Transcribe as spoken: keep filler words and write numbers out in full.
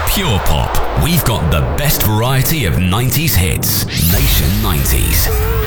pure pop. We've got the best variety of nineties hits. Nation nineties.